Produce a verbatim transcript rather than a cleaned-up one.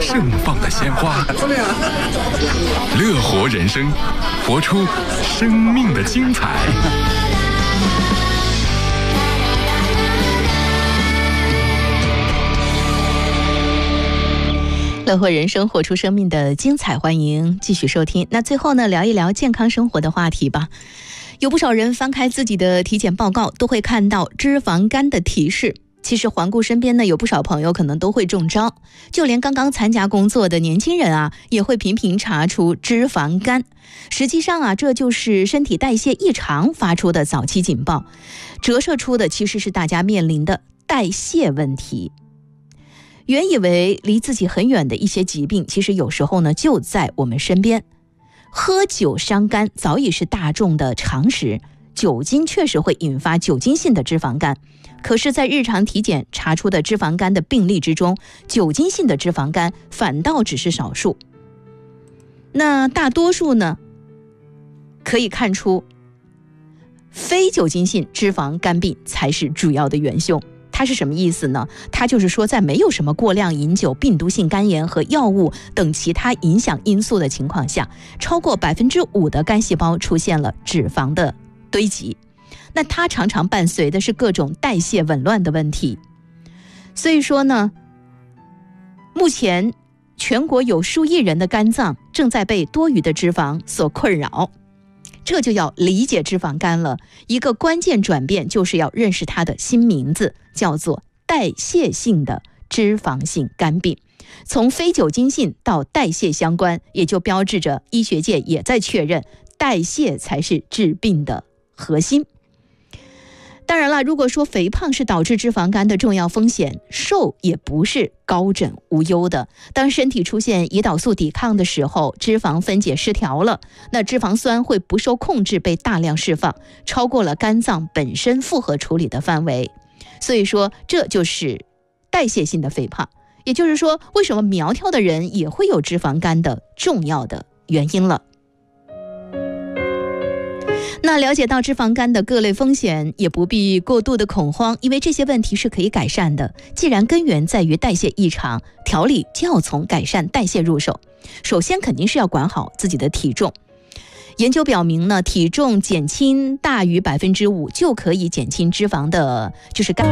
盛放的鲜花。乐活人生，活出生命的精彩。 乐活人生，活出生命的精彩，欢迎继续收听。那最后呢，聊一聊健康生活的话题吧。有不少人翻开自己的体检报告，都会看到脂肪肝的提示。其实环顾身边呢，有不少朋友可能都会中招，就连刚刚参加工作的年轻人啊，也会频频查出脂肪肝。实际上啊，这就是身体代谢异常发出的早期警报，折射出的其实是大家面临的代谢问题。原以为离自己很远的一些疾病，其实有时候呢就在我们身边。喝酒伤肝早已是大众的常识，酒精确实会引发酒精性的脂肪肝。可是在日常体检查出的脂肪肝的病例之中，酒精性的脂肪肝反倒只是少数。那大多数呢，可以看出非酒精性脂肪肝病才是主要的元凶。它是什么意思呢？它就是说，在没有什么过量饮酒、病毒性肝炎和药物等其他影响因素的情况下，超过百分之五的肝细胞出现了脂肪的堆积。那它常常伴随的是各种代谢紊乱的问题。所以说呢，目前全国有数亿人的肝脏正在被多余的脂肪所困扰。这就要理解脂肪肝了，一个关键转变就是要认识它的新名字，叫做代谢性的脂肪性肝病。从非酒精性到代谢相关，也就标志着医学界也在确认代谢才是治病的核心。当然了，如果说肥胖是导致脂肪肝的重要风险，瘦也不是高枕无忧的。当身体出现胰岛素抵抗的时候，脂肪分解失调了，那脂肪酸会不受控制被大量释放，超过了肝脏本身负荷处理的范围。所以说，这就是代谢性的肥胖，也就是说，为什么苗条的人也会有脂肪肝的重要的原因了。那了解到脂肪肝的各类风险，也不必过度的恐慌，因为这些问题是可以改善的。既然根源在于代谢异常，调理就要从改善代谢入手。首先肯定是要管好自己的体重。研究表明呢，体重减轻大于百分之五就可以减轻脂肪的，就是肝。